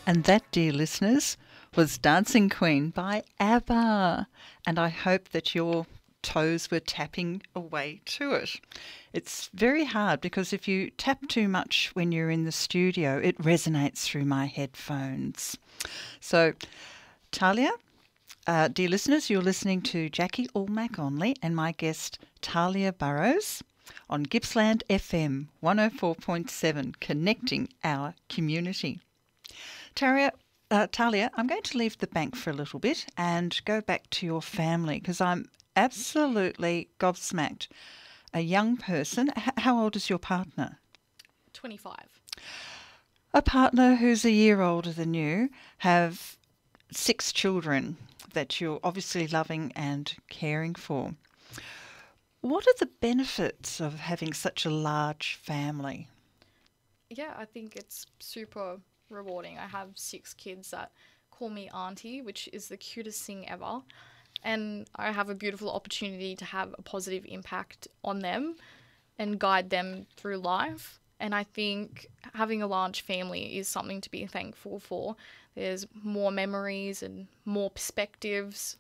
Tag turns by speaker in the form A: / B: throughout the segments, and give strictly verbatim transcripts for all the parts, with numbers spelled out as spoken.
A: And that, dear listeners, was Dancing Queen by ABBA. And I hope that your toes were tapping away to it. It's very hard because if you tap too much when you're in the studio, it resonates through my headphones. So, Talia, uh, dear listeners, you're listening to Jackie Allmack-Onley and my guest Talia Burrows on Gippsland F M one oh four point seven, connecting our community. Talia, uh, Talia, I'm going to leave the bank for a little bit and go back to your family because I'm absolutely gobsmacked. A young person, h- how old is your partner?
B: twenty-five.
A: A partner who's a year older than you, have six children that you're obviously loving and caring for. What are the benefits of having such a large family?
B: Yeah, I think it's super rewarding. I have six kids that call me auntie, which is the cutest thing ever. And I have a beautiful opportunity to have a positive impact on them and guide them through life. And I think having a large family is something to be thankful for. There's more memories and more perspectives.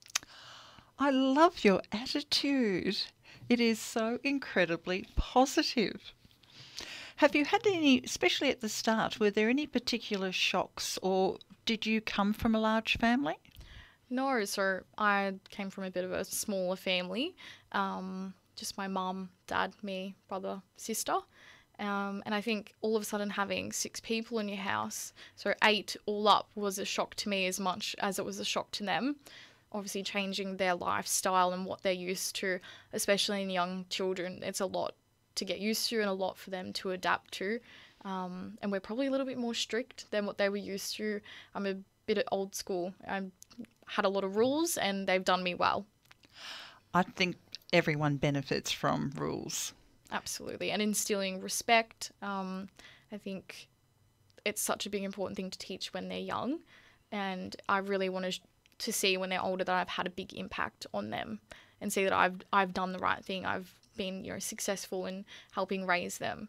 A: I love your attitude. It is so incredibly positive. Have you had any, especially at the start, were there any particular shocks or did you come from a large family?
B: No, so I came from a bit of a smaller family. Um, just my mum, dad, me, brother, sister. Um, and I think all of a sudden having six people in your house, so eight all up, was a shock to me as much as it was a shock to them. Obviously changing their lifestyle and what they're used to, especially in young children, it's a lot to get used to and a lot for them to adapt to. Um, and we're probably a little bit more strict than what they were used to. I'm a bit old school. I had a lot of rules and they've done me well.
A: I think everyone benefits from rules.
B: Absolutely. And instilling respect. Um, I think it's such a big important thing to teach when they're young. And I really want to to see when they're older that I've had a big impact on them and see that I've I've done the right thing. I've been, you know, successful in helping raise them.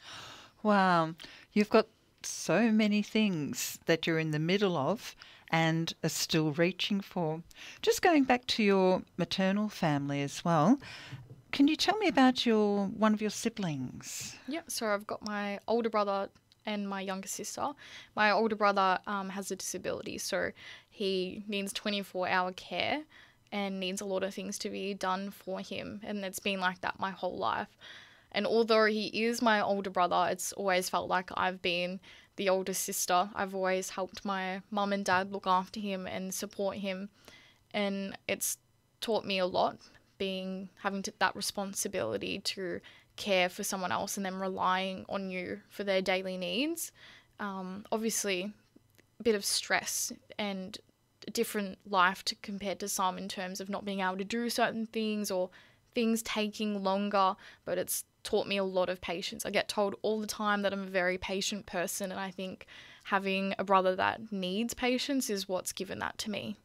A: Wow, you've got so many things that you're in the middle of and are still reaching for. Just going back to your maternal family as well, can you tell me about your one of your siblings?
B: Yeah, so I've got my older brother and my younger sister. My older brother um, has a disability, so he needs twenty-four hour care and needs a lot of things to be done for him. And it's been like that my whole life. And although he is my older brother, it's always felt like I've been the older sister. I've always helped my mum and dad look after him and support him. And it's taught me a lot, being having to, that responsibility to care for someone else and them relying on you for their daily needs. Um, obviously, a bit of stress and a different life to compared to some in terms of not being able to do certain things or things taking longer, but it's taught me a lot of patience. I get told all the time that I'm a very patient person, and I think having a brother that needs patience is what's given that to me.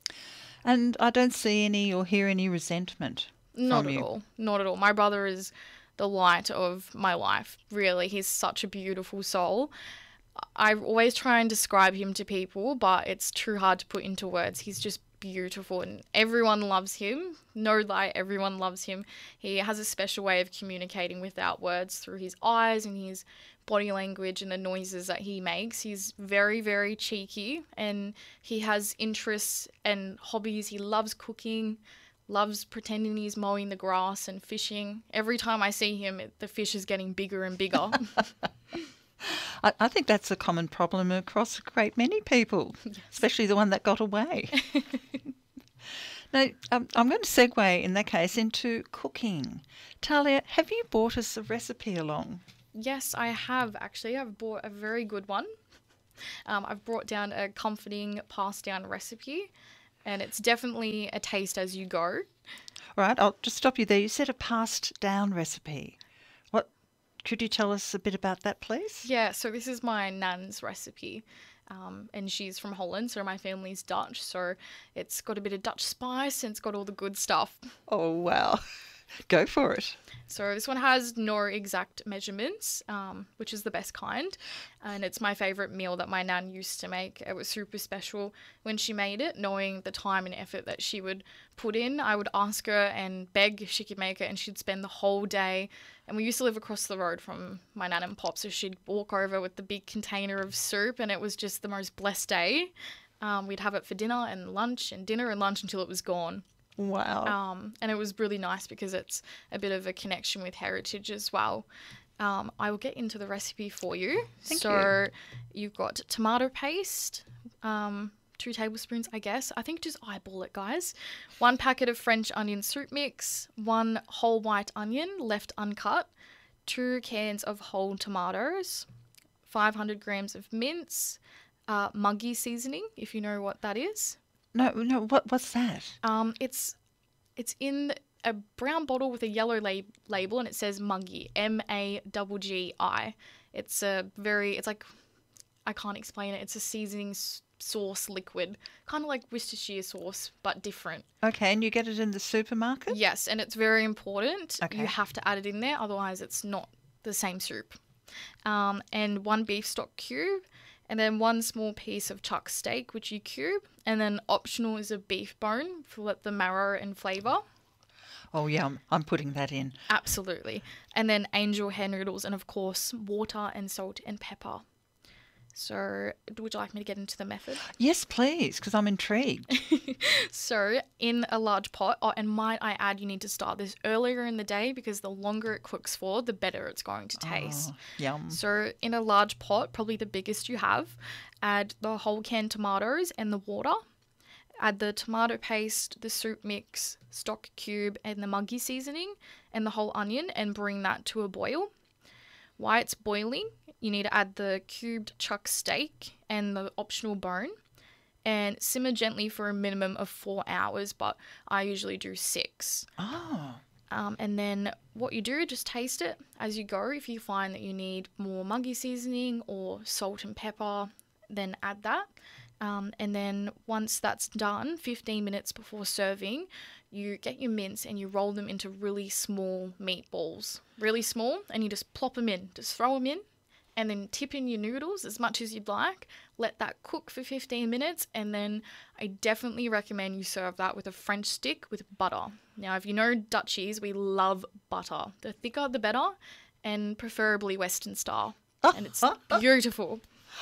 A: And I don't see any or hear any resentment
B: Not
A: from
B: at
A: you.
B: all. Not at all. My brother is the light of my life, really. He's such a beautiful soul. I always try and describe him to people, but it's too hard to put into words. He's just beautiful and everyone loves him. No lie, everyone loves him. He has a special way of communicating without words through his eyes and his body language and the noises that he makes. He's very, very cheeky and he has interests and hobbies. He loves cooking, loves pretending he's mowing the grass and fishing. Every time I see him, it, the fish is getting bigger and bigger.
A: I, I think that's a common problem across a great many people, yes. Especially the one that got away. Now, um, I'm going to segue in that case into cooking. Talia, have you brought us a recipe along?
B: Yes, I have actually. I've brought a very good one. Um, I've brought down a comforting passed down recipe, and it's definitely a taste as you go.
A: All right, I'll just stop you there. You said a passed down recipe. What could you tell us a bit about that, please?
B: Yeah, so this is my nan's recipe. Um, and she's from Holland, so my family's Dutch. So it's got a bit of Dutch spice and it's got all the good stuff.
A: Oh, wow. Go for it.
B: So this one has no exact measurements, um, which is the best kind. And it's my favourite meal that my nan used to make. It was super special when she made it, knowing the time and effort that she would put in. I would ask her and beg if she could make it, and she'd spend the whole day. And we used to live across the road from my nan and pop, so she'd walk over with the big container of soup, and it was just the most blessed day. Um, we'd have it for dinner and lunch and dinner and lunch until it was gone.
A: Wow.
B: Um, and it was really nice because it's a bit of a connection with heritage as well. Um, I will get into the recipe for you.
A: Thank
B: so
A: you.
B: You've got tomato paste, um, two tablespoons, I guess. I think just eyeball it, guys. One packet of French onion soup mix, one whole white onion left uncut, two cans of whole tomatoes, five hundred grams of mince, uh, Muggy seasoning, if you know what that is.
A: No, no. What? What's that?
B: Um, it's it's in a brown bottle with a yellow lab- label, and it says Muggy, M A G G I. It's a very, it's like, I can't explain it. It's a seasoning s- sauce liquid, kind of like Worcestershire sauce, but different.
A: Okay, and you get it in the supermarket?
B: Yes, and it's very important.
A: Okay.
B: You have to add it in there, otherwise it's not the same soup. Um, and one beef stock cube, and then one small piece of chuck steak, which you cube, and then optional is a beef bone for let the marrow and flavour.
A: Oh, yeah, I'm, I'm putting that in.
B: Absolutely. And then angel hair noodles, and of course water and salt and pepper. So would you like me to get into the method?
A: Yes, please, because I'm intrigued.
B: So in a large pot, oh, and might I add, you need to start this earlier in the day because the longer it cooks for, the better it's going to taste.
A: Oh, yum.
B: So in a large pot, probably the biggest you have, add the whole canned tomatoes and the water. Add the tomato paste, the soup mix, stock cube, and the Muggy seasoning, and the whole onion, and bring that to a boil. While it's boiling, you need to add the cubed chuck steak and the optional bone, and simmer gently for a minimum of four hours, but I usually do six.
A: Oh,
B: Um, and then what you do, just taste it as you go. If you find that you need more Muggy seasoning or salt and pepper, then add that. Um, and then once that's done, fifteen minutes before serving, you get your mince and you roll them into really small meatballs. Really small, and you just plop them in. Just throw them in, and then tip in your noodles as much as you'd like. Let that cook for fifteen minutes, and then I definitely recommend you serve that with a French stick with butter. Now, if you know Dutchies, we love butter. The thicker, the better, and preferably Western style. And it's beautiful.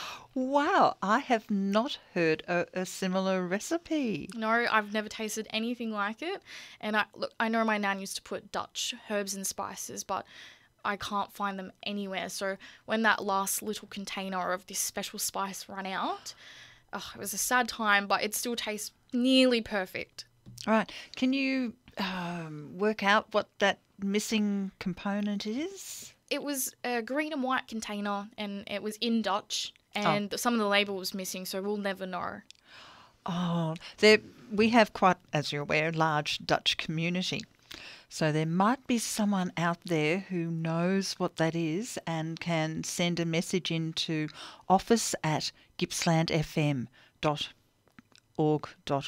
A: wow. I have not heard a, a similar recipe.
B: No, I've never tasted anything like it. And I look, I know my nan used to put Dutch herbs and spices, but I can't find them anywhere. So when that last little container of this special spice ran out, oh, it was a sad time, but it still tastes nearly perfect.
A: All right. Can you um, work out what that missing component is?
B: It was a green and white container, and it was in Dutch, and oh. some of the label was missing, so we'll never know.
A: Oh, there we have quite, as you're aware, a large Dutch community. So there might be someone out there who knows what that is and can send a message into office at gippsland f m dot org dot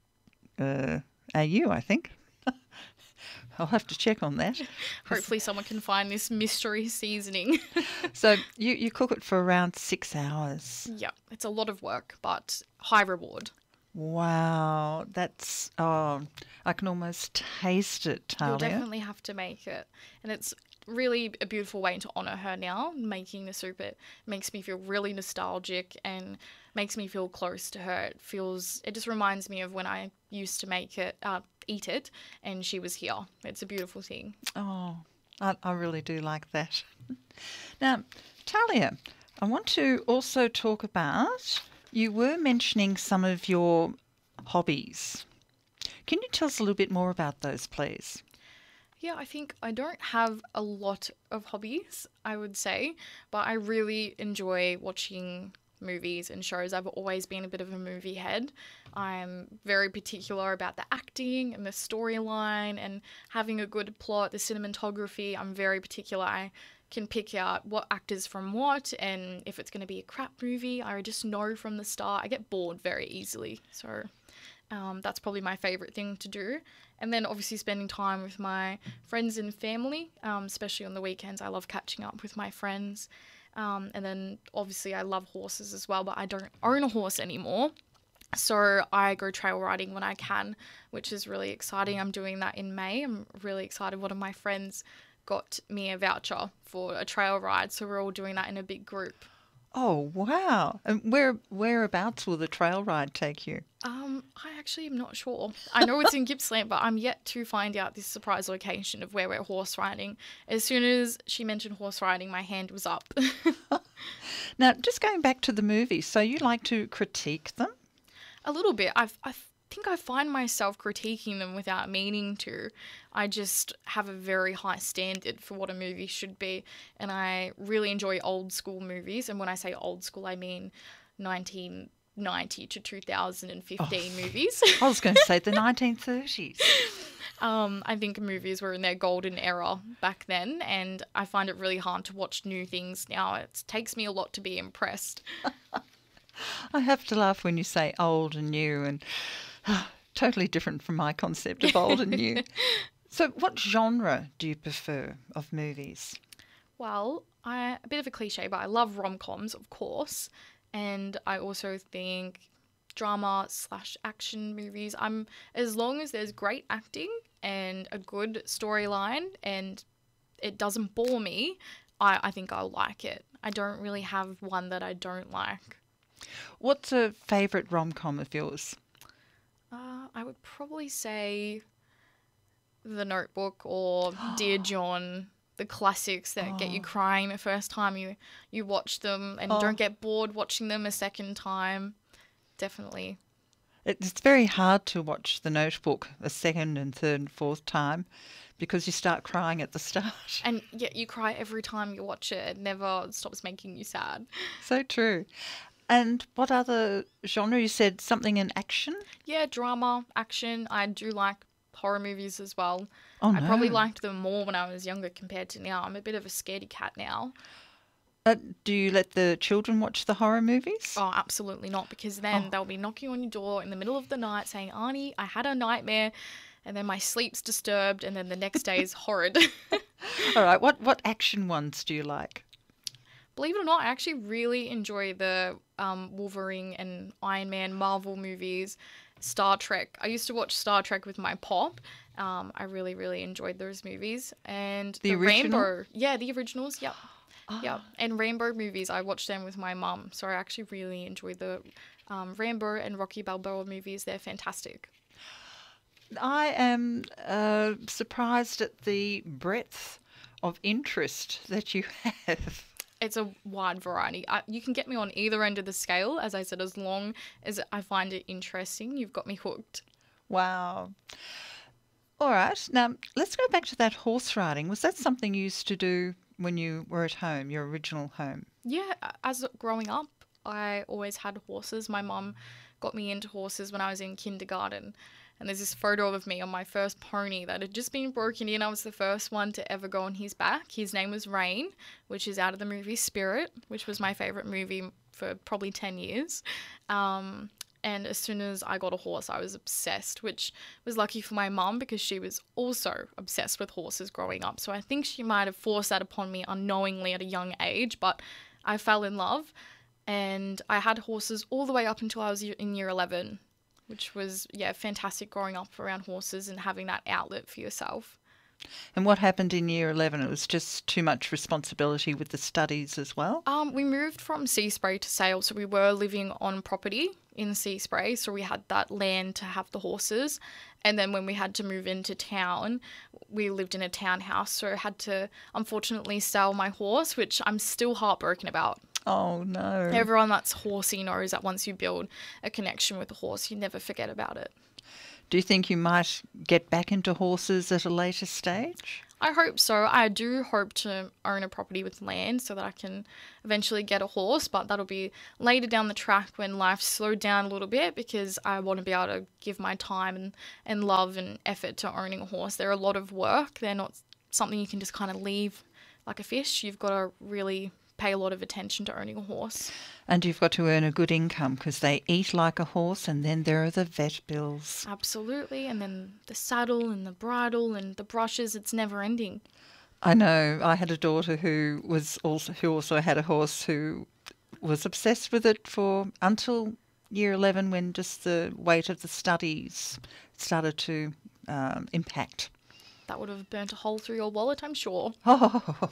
A: a u, I think. I'll have to check on that.
B: Hopefully someone can find this mystery seasoning.
A: So you, you cook it for around six hours.
B: Yeah, it's a lot of work, but high reward.
A: Wow, that's, oh, I can almost taste it, Talia.
B: You'll definitely have to make it. And it's really a beautiful way to honour her now, making the soup. It makes me feel really nostalgic and makes me feel close to her. It feels, it just reminds me of when I used to make it, uh, eat it, and she was here. It's a beautiful thing.
A: Oh, I, I really do like that. Now, Talia, I want to also talk about, you were mentioning some of your hobbies. Can you tell us a little bit more about those, please?
B: Yeah, I think I don't have a lot of hobbies, I would say, but I really enjoy watching movies and shows. I've always been a bit of a movie head. I'm very particular about the acting and the storyline and having a good plot, the cinematography. I'm very particular. I can pick out what actors from what, and if it's going to be a crap movie, I just know from the start. I get bored very easily. So Um, that's probably my favorite thing to do. And then obviously spending time with my friends and family, um, especially on the weekends. I love catching up with my friends. Um, and then obviously I love horses as well, but I don't own a horse anymore. So I go trail riding when I can, which is really exciting. I'm doing that in May. I'm really excited. One of my friends got me a voucher for a trail ride, so we're all doing that in a big group.
A: Oh, wow. And where whereabouts will the trail ride take you?
B: Um, I actually am not sure. I know it's in Gippsland, but I'm yet to find out this surprise location of where we're horse riding. As soon as she mentioned horse riding, my hand was up.
A: Now, just going back to the movies, so you like to critique them?
B: A little bit. I've, I think I find myself critiquing them without meaning to. I just have a very high standard for what a movie should be, and I really enjoy old school movies. And when I say old school, I mean nineteen ninety to two thousand fifteen
A: Oh.
B: movies.
A: I was going to say the nineteen thirties.
B: Um, I think movies were in their golden era back then, and I find it really hard to watch new things now. It takes me a lot to be impressed.
A: I have to laugh when you say old and new, and totally different from my concept of old and new. So, what genre do you prefer of movies?
B: Well, I a bit of a cliche, but I love rom-coms, of course, and I also think drama slash action movies. I'm as long as there's great acting and a good storyline and it doesn't bore me, I, I think I'll like it. I don't really have one that I don't like.
A: What's a favourite rom com of yours?
B: Uh, I would probably say The Notebook or Dear John, the classics that get you
A: Oh.
B: crying the first time you, you watch them and
A: Oh.
B: don't get bored watching them a second time. Definitely.
A: It's very hard to watch The Notebook a second and third and fourth time because you start crying at the start.
B: And yet you cry every time you watch it. It never stops making you sad.
A: So true. And what other genre? You said something in action?
B: Yeah, drama, action. I do like horror movies as well.
A: Oh,
B: I probably
A: no.
B: liked them more when I was younger compared to now. I'm a bit of a scaredy cat now.
A: Uh, do you let the children watch the horror movies?
B: Oh, absolutely not, because then
A: Oh.
B: they'll be knocking on your door in the middle of the night saying, Arnie, I had a nightmare, and then my sleep's disturbed, and then the next day is horrid.
A: All right. What what action ones do you like?
B: Believe it or not, I actually really enjoy the um, Wolverine and Iron Man Marvel movies, Star Trek. I used to watch Star Trek with my pop. Um, I really, really enjoyed those movies. And
A: The
B: the,
A: original?
B: Rainbow. Yeah, the originals. Yep.
A: Ah.
B: Yep. And Rainbow movies, I watched them with my mum. So I actually really enjoyed the um, Rambo and Rocky Balboa movies. They're fantastic.
A: I am uh, surprised at the breadth of interest that you have.
B: It's a wide variety. I, you can get me on either end of the scale, as I said, as long as I find it interesting. You've got me hooked.
A: Wow. All right. Now, let's go back to that horse riding. Was that something you used to do when you were at home, your original home?
B: Yeah, as growing up, I always had horses. My mum got me into horses when I was in kindergarten. And there's this photo of me on my first pony that had just been broken in. I was the first one to ever go on his back. His name was Rain, which is out of the movie Spirit, which was my favourite movie for probably ten years. Um, and as soon as I got a horse, I was obsessed, which was lucky for my mum because she was also obsessed with horses growing up. So I think she might have forced that upon me unknowingly at a young age, but I fell in love. And I had horses all the way up until I was in year eleven, which was, yeah, fantastic growing up around horses and having that outlet for yourself.
A: And what happened in year eleven? It was just too much responsibility with the studies as well?
B: Um, we moved from Sea Spray to Sale, so we were living on property in Sea Spray, so we had that land to have the horses. And then when we had to move into town, we lived in a townhouse, so I had to unfortunately sell my horse, which I'm still heartbroken about.
A: Oh, no.
B: Everyone that's horsey knows that once you build a connection with a horse, you never forget about it.
A: Do you think you might get back into horses at a later stage?
B: I hope so. I do hope to own a property with land so that I can eventually get a horse, but that'll be later down the track when life's slowed down a little bit because I want to be able to give my time and, and love and effort to owning a horse. They're a lot of work. They're not something you can just kind of leave like a fish. You've got to really pay a lot of attention to owning a horse.
A: And you've got to earn a good income because they eat like a horse, and then there are the vet bills.
B: Absolutely. And then the saddle and the bridle and the brushes, it's never ending.
A: I know. I had a daughter who was also who also had a horse who was obsessed with it for until year eleven, when just the weight of the studies started to um, impact.
B: That would have burnt a hole through your wallet, I'm sure.
A: Oh,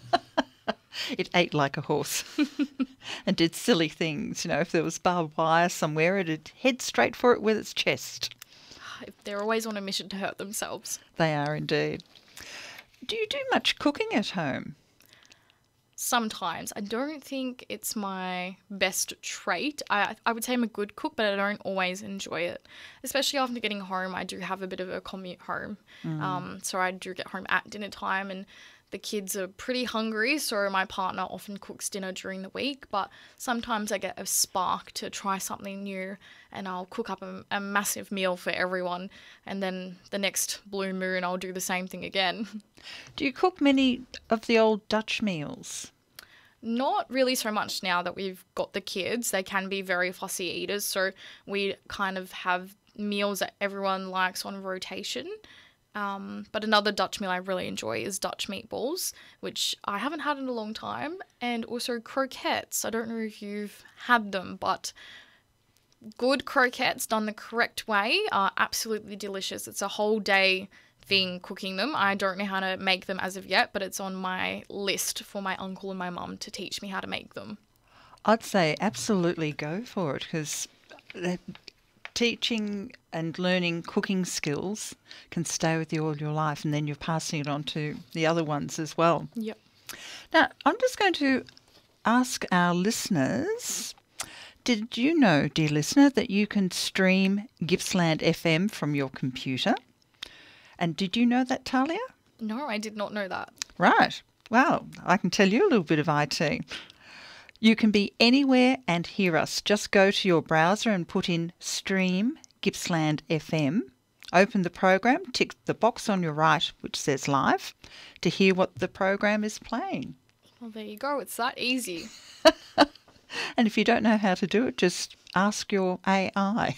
A: it ate like a horse and did silly things. You know, if there was barbed wire somewhere, it'd head straight for it with its chest.
B: They're always on a mission to hurt themselves.
A: They are indeed. Do you do much cooking at home?
B: Sometimes. I don't think it's my best trait. I I would say I'm a good cook, but I don't always enjoy it. Especially after getting home, I do have a bit of a commute home. Mm. Um, so I do get home at dinner time, and the kids are pretty hungry, so my partner often cooks dinner during the week. But sometimes I get a spark to try something new, and I'll cook up a, a massive meal for everyone, and then the next blue moon I'll do the same thing again.
A: Do you cook many of the old Dutch meals?
B: Not really so much now that we've got the kids. They can be very fussy eaters, so we kind of have meals that everyone likes on rotation. Um, but another Dutch meal I really enjoy is Dutch meatballs, which I haven't had in a long time, and also croquettes. I don't know if you've had them, but good croquettes done the correct way are absolutely delicious. It's a whole day thing cooking them. I don't know how to make them as of yet, but it's on my list for my uncle and my mum to teach me how to make them.
A: I'd say absolutely go for it, because teaching and learning cooking skills can stay with you all your life, and then you're passing it on to the other ones as well.
B: Yep.
A: Now, I'm just going to ask our listeners, did you know, dear listener, that you can stream Gippsland F M from your computer? And did you know that, Talia?
B: No, I did not know that.
A: Right. Well, I can tell you a little bit of I T. You can be anywhere and hear us. Just go to your browser and put in Stream Gippsland F M. Open the program, tick the box on your right which says live to hear what the program is playing.
B: Well, there you go. It's that easy.
A: And if you don't know how to do it, just ask your A I.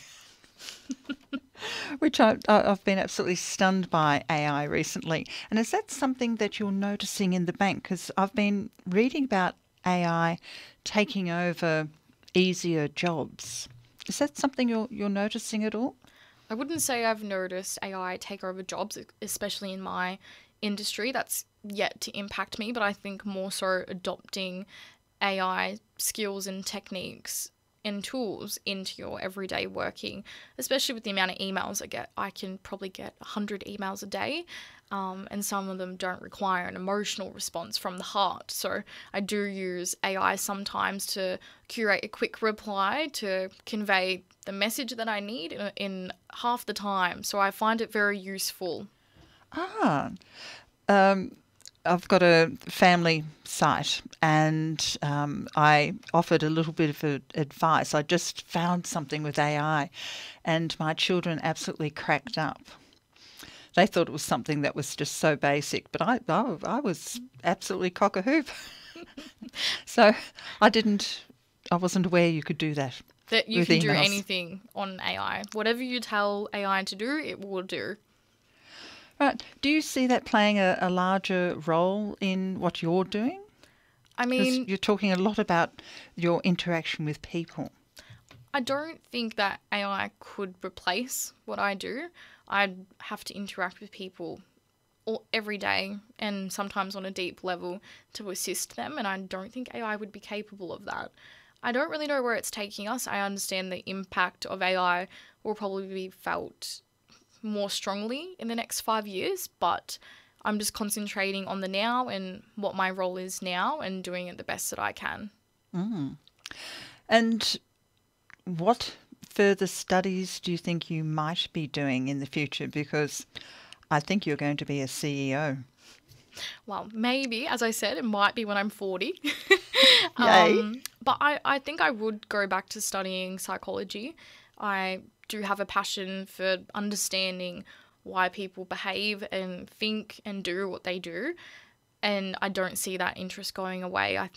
A: Which I, I've been absolutely stunned by A I recently. And is that something that you're noticing in the bank? Because I've been reading about A I taking over easier jobs. Is that something you're you're noticing at all?
B: I wouldn't say I've noticed A I take over jobs, especially in my industry. That's yet to impact me, but I think more so adopting A I skills and techniques and tools into your everyday working, especially with the amount of emails I get. I can probably get one hundred emails a day, um, and some of them don't require an emotional response from the heart. So I do use A I sometimes to curate a quick reply to convey the message that I need in, in half the time. So I find it very useful.
A: Ah, um, I've got a family site, and um, I offered a little bit of advice. I just found something with A I, and my children absolutely cracked up. They thought it was something that was just so basic, but I, I, I was absolutely cock a hoop. So I didn't, I wasn't aware you could do that.
B: That you
A: with
B: can do
A: emails.
B: anything on A I. Whatever you tell A I to do, it will do.
A: Right. Do you see that playing a, a larger role in what you're doing?
B: I
A: 'Cause
B: mean,
A: you're talking a lot about your interaction with people.
B: I don't think that A I could replace what I do. I'd have to interact with people all, every day, and sometimes on a deep level, to assist them, and I don't think A I would be capable of that. I don't really know where it's taking us. I understand the impact of A I will probably be felt more strongly in the next five years, but I'm just concentrating on the now and what my role is now and doing it the best that I can.
A: Mm. And what further studies do you think you might be doing in the future? Because I think you're going to be a C E O.
B: Well, maybe, as I said, it might be when I'm forty.
A: Yay.
B: um, but I, I think I would go back to studying psychology. I do have a passion for understanding why people behave and think and do what they do. And I don't see that interest going away. I think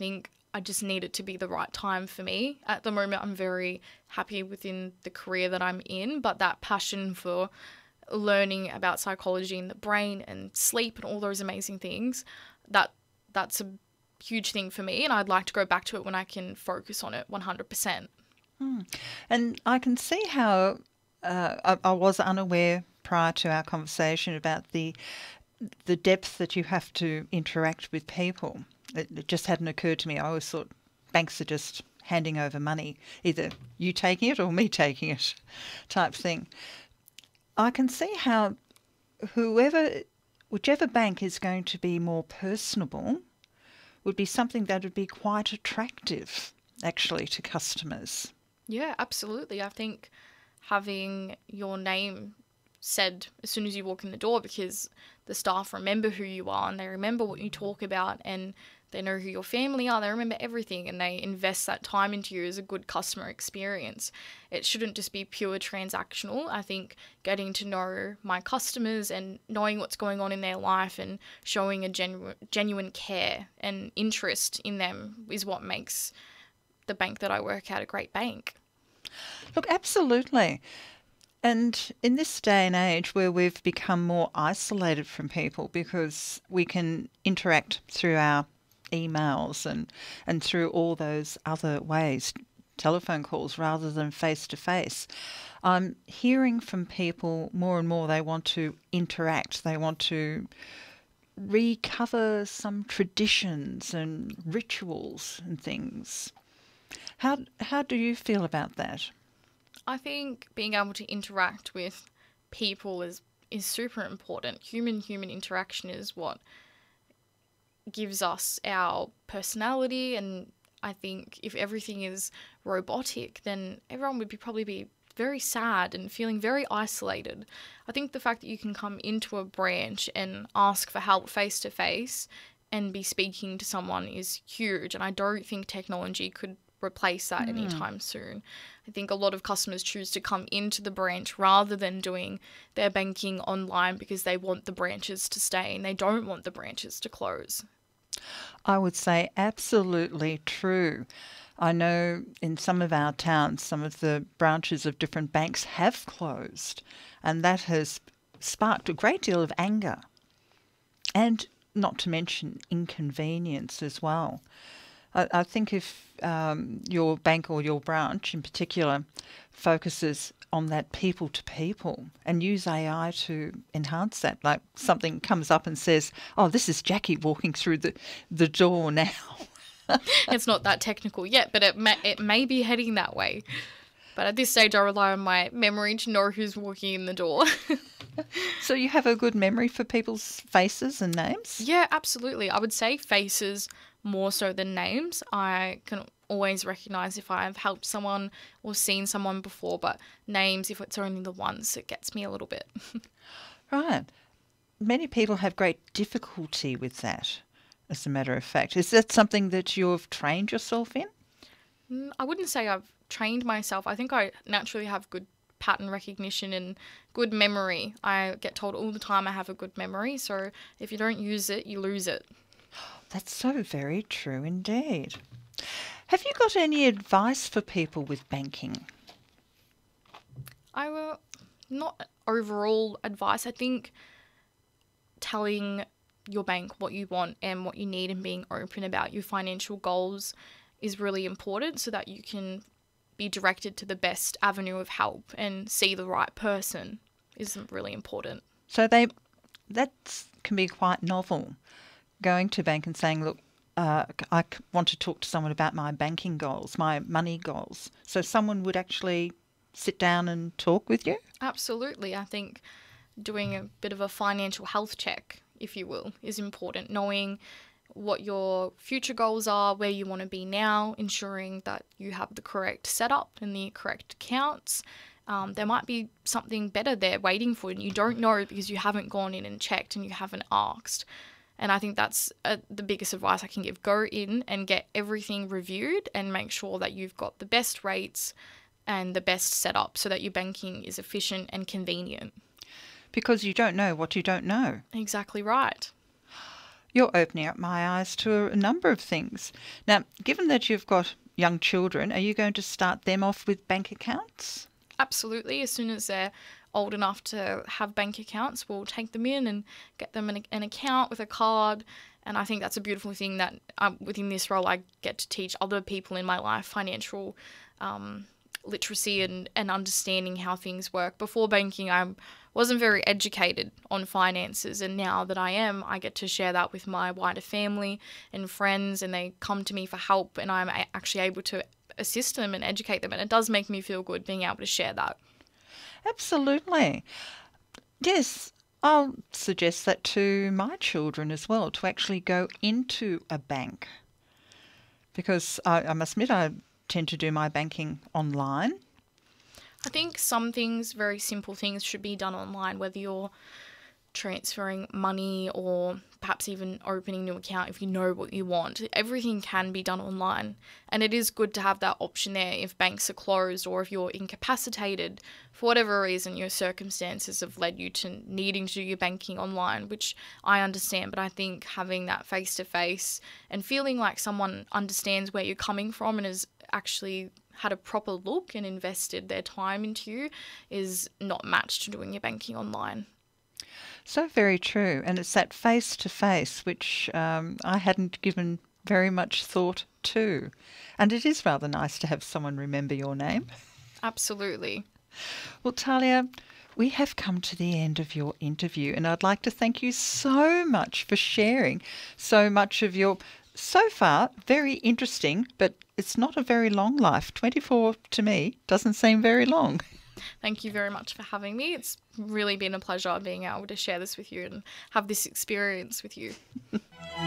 B: I just need it to be the right time for me. At the moment, I'm very happy within the career that I'm in, but that passion for learning about psychology and the brain and sleep and all those amazing things, that that's a huge thing for me, and I'd like to go back to it when I can focus on it one hundred percent.
A: Hmm. And I can see how uh, I, I was unaware prior to our conversation about the the depth that you have to interact with people. It, it just hadn't occurred to me. I always thought banks are just handing over money, either you taking it or me taking it type thing. I can see how whoever, whichever bank is going to be more personable would be something that would be quite attractive actually to customers.
B: Yeah, absolutely. I think having your name said as soon as you walk in the door, because the staff remember who you are and they remember what you talk about and they know who your family are, they remember everything, and they invest that time into you as a good customer experience. It shouldn't just be pure transactional. I think getting to know my customers and knowing what's going on in their life and showing a genu- genuine care and interest in them is what makes the bank that I work at a great bank.
A: Look, absolutely. And in this day and age where we've become more isolated from people because we can interact through our emails and, and through all those other ways, telephone calls rather than face-to-face, I'm hearing from people more and more they want to interact. They want to recover some traditions and rituals and things. How how do you feel about that?
B: I think being able to interact with people is is super important. Human human interaction is what gives us our personality, and I think if everything is robotic, then everyone would be probably be very sad and feeling very isolated. I think the fact that you can come into a branch and ask for help face to face and be speaking to someone is huge, and I don't think technology could replace that mm. anytime soon. I think a lot of customers choose to come into the branch rather than doing their banking online because they want the branches to stay and they don't want the branches to close.
A: I would say absolutely true. I know in some of our towns, some of the branches of different banks have closed, and that has sparked a great deal of anger, and not to mention inconvenience as well. I, I think if um, your bank or your branch in particular focuses on that people to people and use A I to enhance that, like something comes up and says, oh, this is Jackie walking through the, the door now.
B: It's not that technical yet, but it may, it may be heading that way. But at this stage, I rely on my memory to know who's walking in the door.
A: So you have a good memory for people's faces and names?
B: Yeah, absolutely. I would say faces more so than names. I can always recognise if I've helped someone or seen someone before, but names, if it's only the once, it gets me a little bit.
A: Right. Many people have great difficulty with that, as a matter of fact. Is that something that you've trained yourself in?
B: Mm, I wouldn't say I've trained myself. I think I naturally have good pattern recognition and good memory. I get told all the time I have a good memory, so if you don't use it, you lose it.
A: That's so very true indeed. Have you got any advice for people with banking?
B: I will not overall advice. I think telling your bank what you want and what you need and being open about your financial goals is really important so that you can be directed to the best avenue of help and see the right person is really important.
A: So they that can be quite novel, going to bank and saying, look, uh, I want to talk to someone about my banking goals, my money goals. So someone would actually sit down and talk with you?
B: Absolutely. I think doing a bit of a financial health check, if you will, is important. Knowing what your future goals are, where you want to be now, ensuring that you have the correct setup and the correct accounts. Um, there might be something better there waiting for you and you don't know because you haven't gone in and checked and you haven't asked. And I think that's uh, the biggest advice I can give. Go in and get everything reviewed and make sure that you've got the best rates and the best setup so that your banking is efficient and convenient.
A: Because you don't know what you don't know.
B: Exactly right.
A: you're opening up my eyes to a number of things. Now, given that you've got young children, are you going to start them off with bank accounts?
B: Absolutely. As soon as they're old enough to have bank accounts, we'll take them in and get them an, an account with a card. And I think that's a beautiful thing that um, within this role I get to teach other people in my life financial um, literacy and, and understanding how things work. Before banking, I wasn't very educated on finances, and now that I am, I get to share that with my wider family and friends, and they come to me for help, and I'm a- actually able to assist them and educate them, and it does make me feel good being able to share that.
A: Absolutely. Yes, I'll suggest that to my children as well, to actually go into a bank. Because I, I must admit, I tend to do my banking online.
B: I think some things, very simple things, should be done online, whether you're transferring money or perhaps even opening a new account if you know what you want. Everything can be done online, and it is good to have that option there if banks are closed or if you're incapacitated for whatever reason. Your circumstances have led you to needing to do your banking online, which I understand, but I think having that face-to-face and feeling like someone understands where you're coming from and has actually had a proper look and invested their time into you is not matched to doing your banking online.
A: So very true. And it's that face to face which um, I hadn't given very much thought to. And it is rather nice to have someone remember your name.
B: Absolutely.
A: Well, Talia, we have come to the end of your interview, and I'd like to thank you so much for sharing so much of your, so far, very interesting, but it's not a very long life. twenty-four to me doesn't seem very long.
B: Thank you very much for having me. It's really been a pleasure being able to share this with you and have this experience with you.